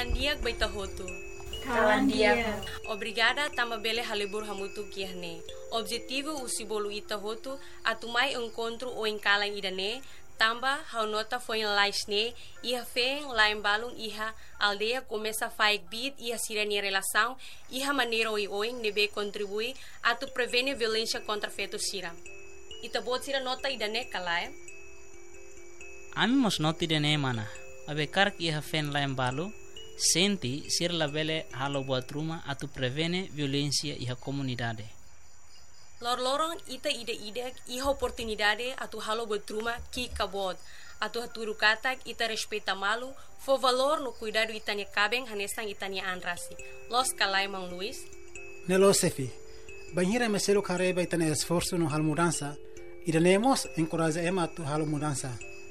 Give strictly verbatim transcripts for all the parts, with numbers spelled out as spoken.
Kalandiak baita hotu. Kalandiak. Obrigada tama bele halibur hamutu kiahne. Objetivo usibolu ita hotu atumai encontro o encalang idane. Tamba hau nota foi em laisne ia feng lá em balung iha aldeia começa a faik bit ia sirani relação iha maneira oi oi nebe contribui a tu prevenir violência contra feto sira. Ita bot sira nota idane kalai. Ami mos nota idane mana. Abe kark iha fen lá em balu senti sir la bele halo buat rumah a tu prevenir violência iha comunidade. Lor-lorong ita ide-ide iha oportunidade atu halo betruma ki kabod. Atu haturu katak ita respeita malu, fo valor no cuidado itania cabeng hanesang itania anrasi. Los kalai Mang Luis. Nelo sefi. Banhira meselo kareba itania esforço no halo mudança. Idanemos encoraja ema atu halo mudança.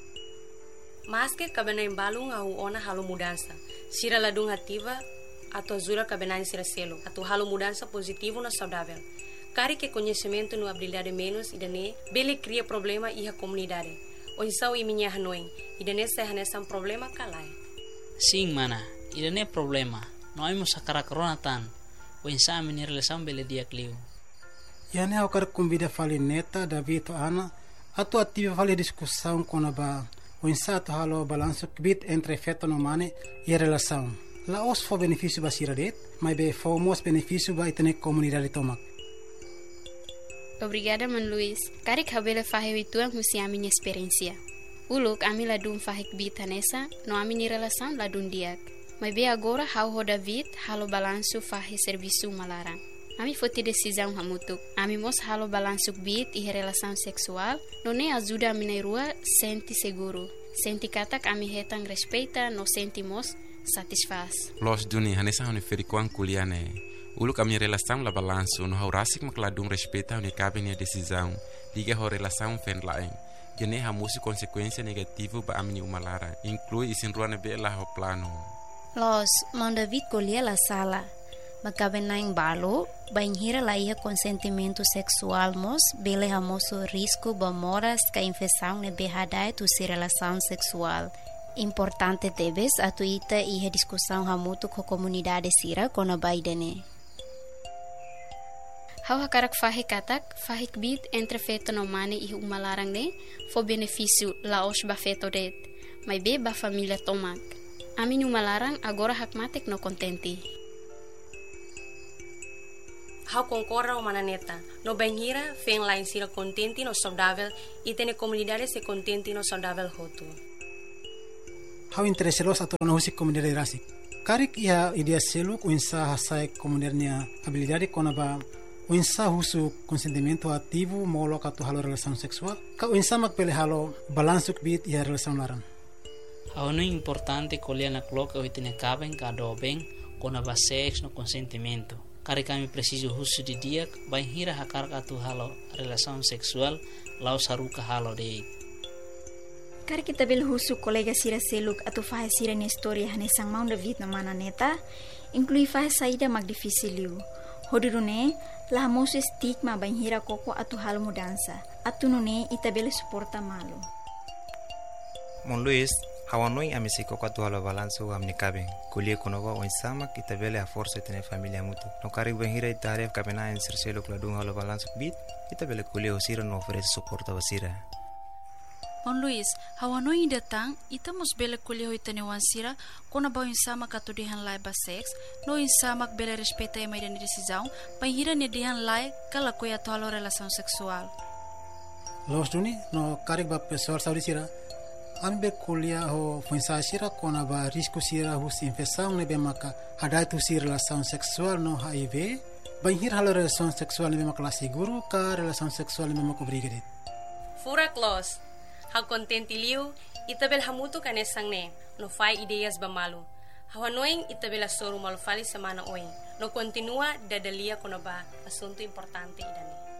Mas que cabena embalung au ona halo mudança. Sira ladung ativa atu azura cabena sira selo. Atu halo mudança positivo na saudável. Kari que conhecimento no habilidade menos idane bele cria problema iha comunidade. O insau i minha hanoi idane se hanesan problema kalai. Sim mana, idane problema. No ai musa karakrona tan. O insau minha relação bele dia clio. Yane au kar convida fali neta David Ana atu ativa fali discussão com aba o insau atu halo balanço bit entre feto no mane e relação. La os fo benefício basira det, mas be fomos benefício ba itane comunidade tomak. Obrigada, Man Luis. Karik habele fahe ituang husi a minha experiência. Uluk ami ladum fahik bita nessa, no ami ni relação ladum diak. Mas be agora hau ho David halo balanço fahe serviço malarang. Ami foti decisão hamutuk. Ami mos halo balanço bit e relação sexual, no ne ajuda a minha rua senti seguro. Senti katak ami hetang respeita, no sentimos satisfaz. Los duni hanesa honi ferikuan kuliane. Ulu kami relação la balanço no haurasik makladung respeita honi cabe nia decisão liga ho relação fen lain gene hamusi consequência negativo ba amini umalara inclui isin ruane be la ho plano. Los Mang David colhia la sala makabe naing balo bain hira la ia consentimento sexual mos bele hamoso risco ba moras ka infecção ne be hadai tu si relação sexual. Importante debes atu ita iha discussão hamutu ko comunidade sira kona baidene. Hau hakarak fahe katak, fahik bit entre feto no mane e uma larang ne, fo benefício laos ba feto det, mai be ba família tomak. Amin uma larang agora hakmatek no contenti. Hau concorra o mananeta. No benhira, fen lá em sira contenti no saudável e tene comunidade se contenti no saudável hotu. Hau interesselos atau na husi comunidade rasik. Karik ia idea selu ku insa hasai comunidade habilidade kona ba o insa husu consentimento ativo molo katu halo relação sexual ka o insa makpele halo balanço bit ia relação larang. Hau no importante colher na cloca o itine caben kado bem kona ba sex no consentimento. Kari kami preciso husu di dia bain hira hakar katu halo relação sexual lau saruka halo dei. Kari kita bil husu kolega sira seluk atau fahe sira ni história hanesang Mang David na mana neta inclui fahe saída mag difícil liu. Hodurune la mosu stigma bain hira koko atu hal mudança. Atu nune itabele suporta malu. Mon Luis, hawanoi amisi koko atu hal balanço amni caben. Kulie konova o insama itabele a força tene família mutu. No kari bain hira itaref kabena en serselo kladung hal balanço bit itabele kulie osira no oferece suporta basira. Mon Luis, hawanoi datang ita mos bele kuliah itane wansira kona ba insama katudihan lai ba sex no insama bele respeita e mai decisão banhira ne dihan lai kala koya tolo relação sexual. Los duni no karik ba pessoal saudi sira ambe kuliah ho fonsa sira kona ba risco sira hus infecção ne be maka hadai tu si relação sexual no H I V banhira halo relação sexual ne be maka seguro ka relação sexual ne be maka obrigado. Fura close. Hau contenti liu, itabel hamutu kanesang ne, no fai ideias bamalu. Hau anoing itabel soru malu fali semana oing, no continua dadalia kono ba asunto importante idane.